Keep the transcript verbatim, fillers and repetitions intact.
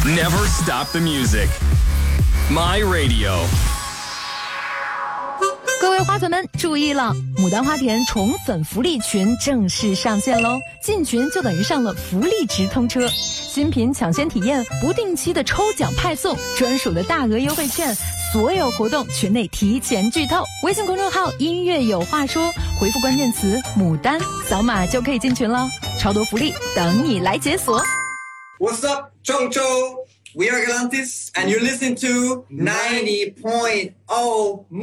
Never stop the music. My Radio。 各位花粉们注意了，牡丹花田宠粉福利群正式上线喽！进群就等于上了福利直通车，新品抢先体验，不定期的抽奖派送，专属的大额优惠券，所有活动群内提前剧透。微信公众号音乐有话说，回复关键词牡丹，扫码就可以进群了，超多福利等你来解锁。 What's up, Chongcho? We are Galantis, and you're listening to ninety point oh